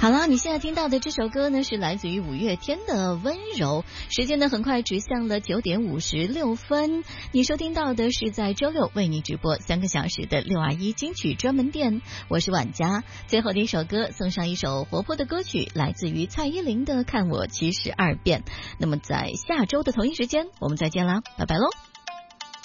好了，你现在听到的这首歌呢，是来自于五月天的《温柔》。时间呢，很快指向了9点56分。你收听到的是在周六为你直播3个小时的621金曲专门店，我是婉佳。最后的一首歌，送上一首活泼的歌曲，来自于蔡依林的《看我72遍》。那么在下周的同一时间，我们再见啦，拜拜喽。